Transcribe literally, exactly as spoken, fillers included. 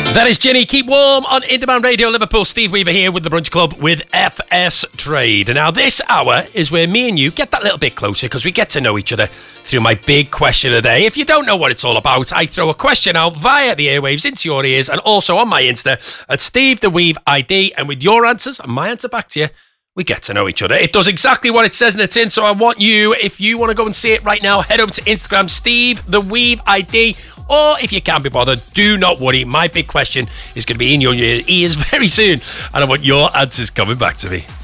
That is Ginny. Keep warm on In Demand Radio Liverpool. Steve Weaver here with the Brunch Club with F S Trade. And now this hour is where me and you get that little bit closer because we get to know each other through my big question of the day. If you don't know what it's all about, I throw a question out via the airwaves into your ears and also on my Insta at Steve the Weave I D. And with your answers and my answer back to you, we get to know each other. It does exactly what it says in the tin, so I want you, if you want to go and see it right now, head over to Instagram, Steve the Weave I D. Or if you can't be bothered, do not worry. My big question is going to be in your ears very soon, and I want your answers coming back to me.